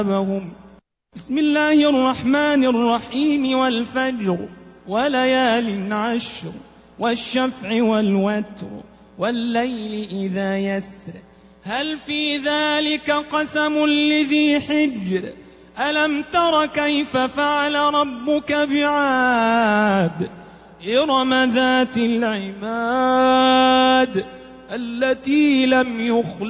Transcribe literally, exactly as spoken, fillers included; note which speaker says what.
Speaker 1: بسم الله الرحمن الرحيم والفجر وليال عشر والشفع والوتر والليل إذا يسر هل في ذلك قسم لذي حجر ألم تر كيف فعل ربك بعاد إرم ذات العماد التي لم يخلق